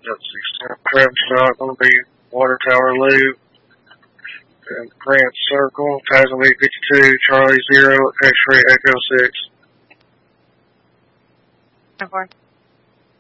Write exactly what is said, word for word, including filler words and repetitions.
That's six ten. Travis Scott going to be Water Tower Loop. And Grant Circle. Taz going to be fifty-two. Charlie zero. X-Ray Echo six. Okay.